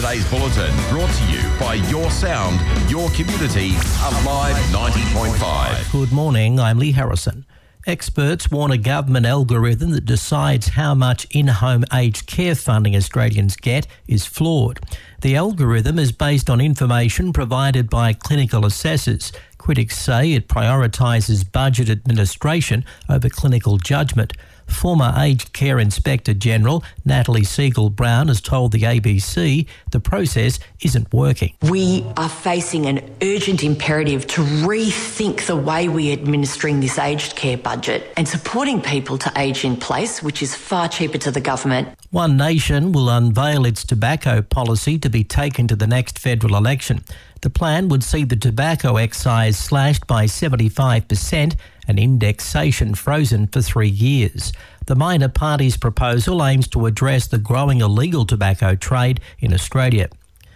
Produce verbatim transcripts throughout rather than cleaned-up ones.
today's bulletin brought to you by Your Sound, Your Community, Alive ninety point five. Good morning, I'm Lee Harrison. Experts warn a government algorithm that decides how much in-home aged care funding Australians get is flawed. The algorithm is based on information provided by clinical assessors. Critics say it prioritises budget administration over clinical judgment. Former Aged Care Inspector General Natalie Siegel-Brown has told the A B C the process isn't working. We are facing an urgent imperative to rethink the way we're administering this aged care budget and supporting people to age in place, which is far cheaper to the government. One Nation will unveil its tobacco policy to be taken to the next federal election. The plan would see the tobacco excise slashed by seventy-five percent and indexation frozen for three years. The minor party's proposal aims to address the growing illegal tobacco trade in Australia.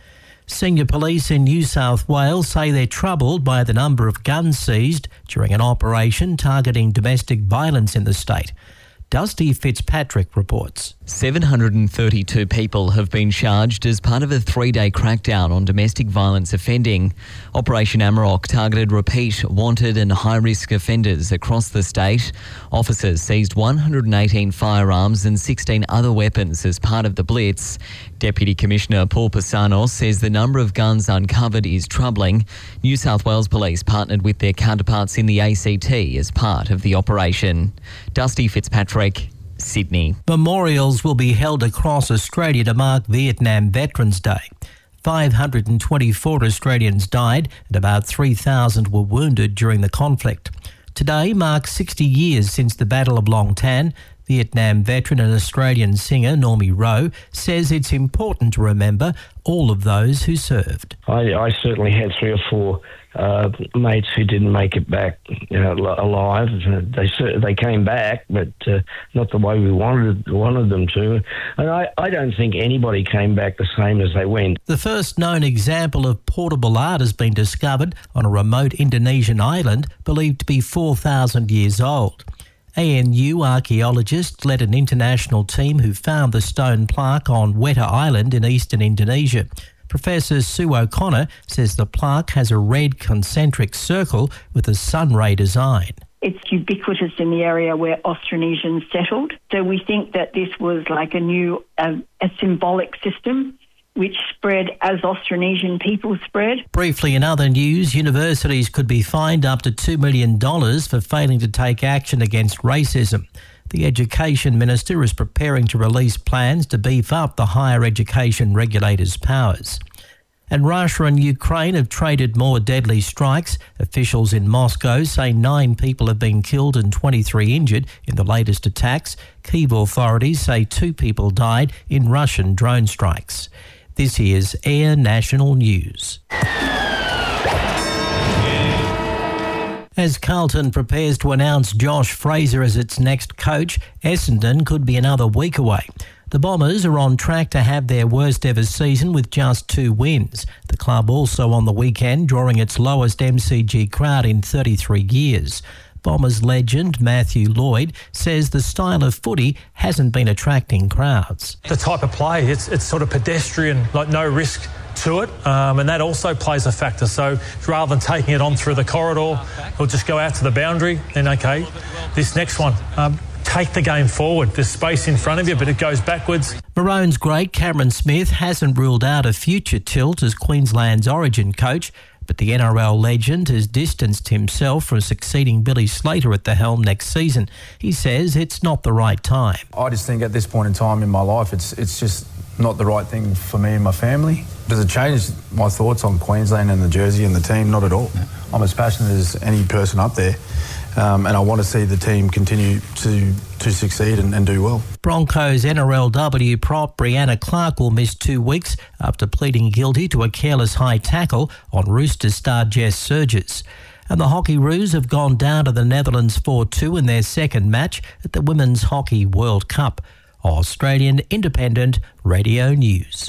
Senior police in New South Wales say they're troubled by the number of guns seized during an operation targeting domestic violence in the state. Dusty Fitzpatrick reports. seven hundred thirty-two people have been charged as part of a three-day crackdown on domestic violence offending. Operation Amarok targeted repeat, wanted and high-risk offenders across the state. Officers seized one hundred eighteen firearms and sixteen other weapons as part of the blitz. Deputy Commissioner Paul Pasanos says the number of guns uncovered is troubling. New South Wales Police partnered with their counterparts in the A C T as part of the operation. Dusty Fitzpatrick, Sydney. Memorials will be held across Australia to mark Vietnam Veterans Day. five hundred twenty-four Australians died and about three thousand were wounded during the conflict. Today marks sixty years since the Battle of Long Tan. Vietnam veteran and Australian singer Normie Rowe says it's important to remember all of those who served. I, I certainly had three or four uh, mates who didn't make it back you know, alive. They they came back, but uh, not the way we wanted wanted them to. And I, I don't think anybody came back the same as they went. The first known example of portable art has been discovered on a remote Indonesian island believed to be four thousand years old. A N U archaeologists led an international team who found the stone plaque on Weta Island in eastern Indonesia. Professor Sue O'Connor says the plaque has a red concentric circle with a sunray design. It's ubiquitous in the area where Austronesians settled. So we think that this was like a new, uh, a symbolic system which spread as Austronesian people spread. Briefly, in other news, universities could be fined up to two million dollars for failing to take action against racism. The Education Minister is preparing to release plans to beef up the higher education regulators' powers. And Russia and Ukraine have traded more deadly strikes. Officials in Moscow say nine people have been killed and twenty-three injured in the latest attacks. Kyiv authorities say two people died in Russian drone strikes. This is Air National News. As Carlton prepares to announce Josh Fraser as its next coach, Essendon could be another week away. The Bombers are on track to have their worst ever season with just two wins. The club also on the weekend drawing its lowest M C G crowd in thirty-three years. Bombers legend Matthew Lloyd says the style of footy hasn't been attracting crowds. The type of play, it's it's sort of pedestrian, like no risk to it, um, and that also plays a factor. So rather than taking it on through the corridor or just go out to the boundary, then okay, this next one, um, take the game forward. There's space in front of you, but it goes backwards. Maroons great Cameron Smith hasn't ruled out a future tilt as Queensland's Origin coach, but the N R L legend has distanced himself from succeeding Billy Slater at the helm next season. He says it's not the right time. I just think at this point in time in my life, it's it's just not the right thing for me and my family. Does it change my thoughts on Queensland and the jersey and the team? Not at all. No. I'm as passionate as any person up there. Um, and I want to see the team continue to to succeed and, and do well. Broncos N R L W prop Brianna Clark will miss two weeks after pleading guilty to a careless high tackle on Roosters star Jess Surges. And the Hockey Roos have gone down to the Netherlands four two in their second match at the Women's Hockey World Cup. Australian Independent Radio News.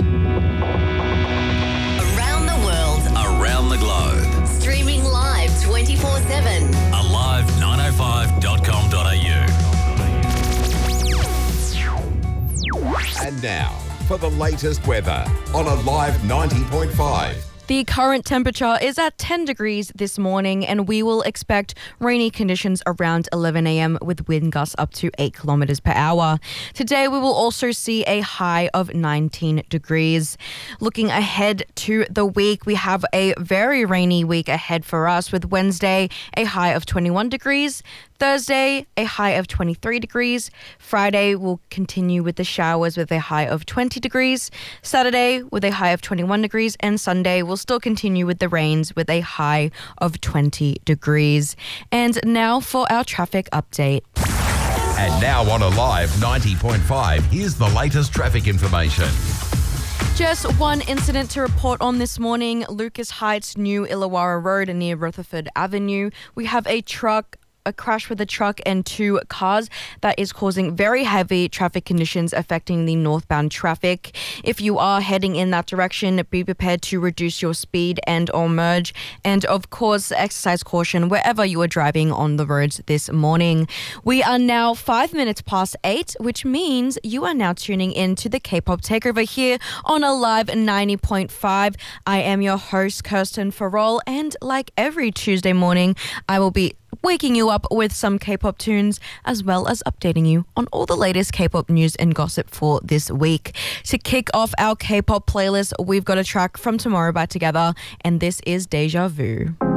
Around the world. Around the globe. Streaming live twenty-four seven. alive nine oh five dot com dot a u. And now, for the latest weather on Alive ninety point five. The current temperature is at ten degrees this morning, and we will expect rainy conditions around eleven a.m. with wind gusts up to eight kilometres per hour. Today, we will also see a high of nineteen degrees. Looking ahead to the week, we have a very rainy week ahead for us, with Wednesday a high of twenty-one degrees. Thursday, a high of twenty-three degrees. Friday will continue with the showers with a high of twenty degrees. Saturday with a high of twenty-one degrees. And Sunday will still continue with the rains with a high of twenty degrees. And now for our traffic update. And now on Alive ninety point five, here's the latest traffic information. Just one incident to report on this morning. Lucas Heights, New Illawarra Road near Rutherford Avenue. We have a truck a crash with a truck and two cars that is causing very heavy traffic conditions affecting the northbound traffic. If you are heading in that direction, be prepared to reduce your speed and or merge, and of course exercise caution wherever you are driving on the roads this morning. We are now five minutes past eight, which means you are now tuning in to the K-pop Takeover here on Alive ninety point five. I am your host Kirsten Farrell, and like every Tuesday morning, I will be waking you up with some K-pop tunes, as well as updating you on all the latest K-pop news and gossip for this week. To kick off our K-pop playlist, we've got a track from Tomorrow by Together, and this is Deja Vu.